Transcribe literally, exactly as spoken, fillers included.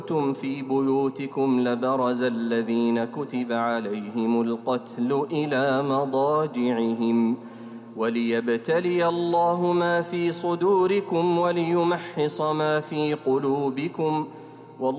كنتم في بيوتكم لبرز الذين كتب عليهم القتل إلى مضاجعهم وليبتلي الله ما في صدوركم وليمحص ما في قلوبكم